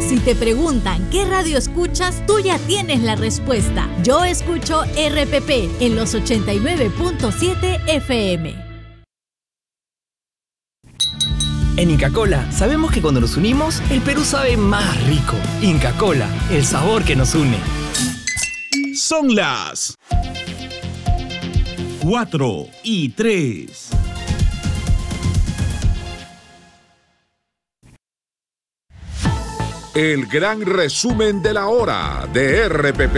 Si te preguntan qué radio escuchas, tú ya tienes la respuesta. Yo escucho RPP en los 89.7 FM. En Inca Kola sabemos que cuando nos unimos, el Perú sabe más rico. Inca Kola, el sabor que nos une. Son las 4:03. El gran resumen de la hora de RPP.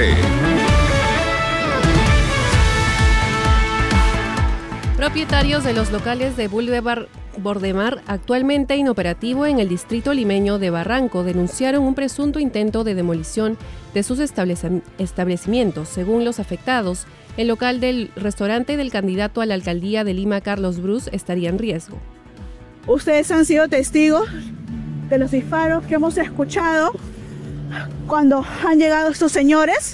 Propietarios de los locales de Boulevard Bordemar, actualmente inoperativo en el distrito limeño de Barranco, denunciaron un presunto intento de demolición de sus establecimientos. Según los afectados, el local del restaurante del candidato a la alcaldía de Lima, Carlos Bruce, estaría en riesgo. Ustedes han sido testigos de los disparos que hemos escuchado cuando han llegado estos señores.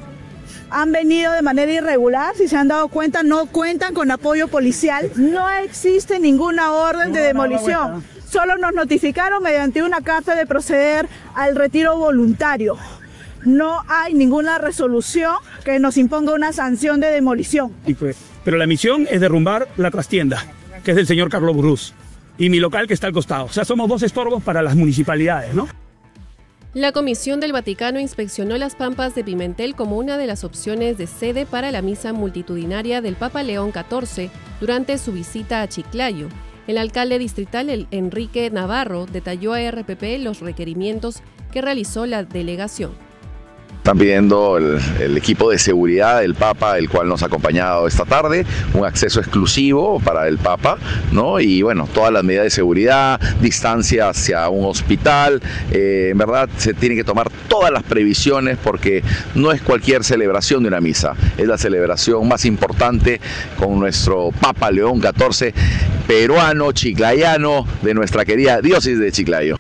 Han venido de manera irregular, si se han dado cuenta, no cuentan con apoyo policial. No existe ninguna orden de demolición. Solo nos notificaron mediante una carta de proceder al retiro voluntario. No hay ninguna resolución que nos imponga una sanción de demolición. Pero la misión es derrumbar la trastienda, que es del señor Carlos Bruce, y mi local que está al costado. O sea, somos dos estorbos para las municipalidades, ¿no? La Comisión del Vaticano inspeccionó las Pampas de Pimentel como una de las opciones de sede para la misa multitudinaria del Papa León XIV durante su visita a Chiclayo. El alcalde distrital, Enrique Navarro, detalló a RPP los requerimientos que realizó la delegación. Están pidiendo el equipo de seguridad del Papa, el cual nos ha acompañado esta tarde, un acceso exclusivo para el Papa, ¿no? Y bueno, todas las medidas de seguridad, distancia hacia un hospital, en verdad se tienen que tomar todas las previsiones porque no es cualquier celebración de una misa, es la celebración más importante con nuestro Papa León XIV, peruano, chiclayano, de nuestra querida diócesis de Chiclayo.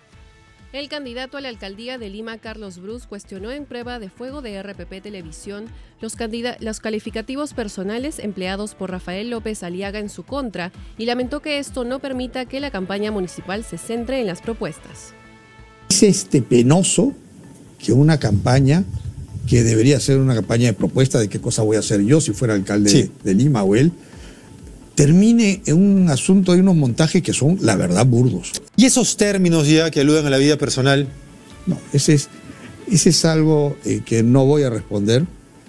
El candidato a la alcaldía de Lima, Carlos Bruce, cuestionó en prueba de fuego de RPP Televisión los calificativos personales empleados por Rafael López Aliaga en su contra y lamentó que esto no permita que la campaña municipal se centre en las propuestas. Es penoso que una campaña que debería ser una campaña de propuesta de qué cosa voy a hacer yo si fuera alcalde de Lima o él, termine en un asunto de unos montajes que son, la verdad, burdos. ¿Y esos términos ya que aluden a la vida personal? No, ese es algo que no voy a responder.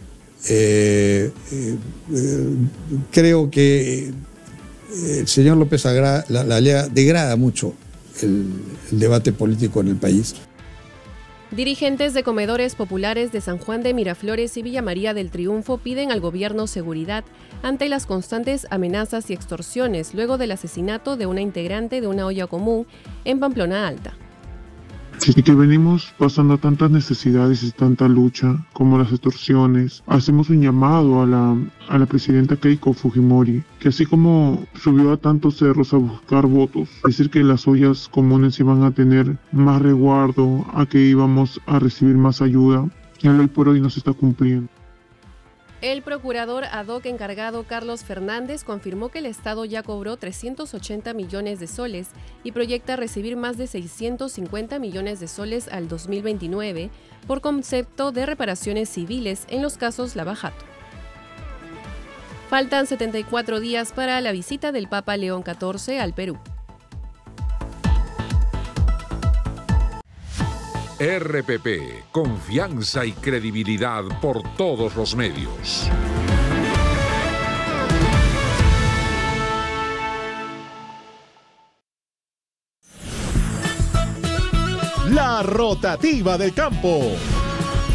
Creo que el señor López Aliaga degrada mucho el debate político en el país. Dirigentes de comedores populares de San Juan de Miraflores y Villa María del Triunfo piden al gobierno seguridad ante las constantes amenazas y extorsiones luego del asesinato de una integrante de una olla común en Pamplona Alta. Y que venimos pasando tantas necesidades y tanta lucha como las extorsiones. Hacemos un llamado a la presidenta Keiko Fujimori, que así como subió a tantos cerros a buscar votos, decir que las ollas comunes iban a tener más resguardo, a que íbamos a recibir más ayuda, y hoy por hoy no se está cumpliendo. El procurador ad hoc encargado Carlos Fernández confirmó que el Estado ya cobró 380 millones de soles y proyecta recibir más de 650 millones de soles al 2029 por concepto de reparaciones civiles en los casos Lava Jato. Faltan 74 días para la visita del Papa León XIV al Perú. RPP, confianza y credibilidad por todos los medios. La rotativa del campo.